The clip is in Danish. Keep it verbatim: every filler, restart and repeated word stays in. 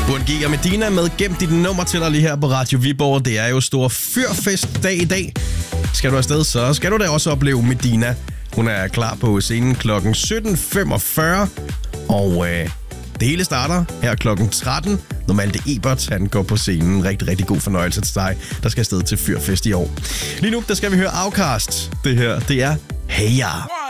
Bund G og Medina med Gem dit nummer til dig lige her på Radio Viborg. Det er jo stor fyrfestdag i dag. Skal du afsted, så skal du da også opleve Medina. Hun er klar på scenen klokken sytten femogfyrre. Og øh, det hele starter her klokken tretten, når Malte Ebert han går på scenen. Rigtig, rigtig god fornøjelse til dig, der skal afsted til fyrfest i år. Lige nu, der skal vi høre Outcast. Det her, det er Hey Ya.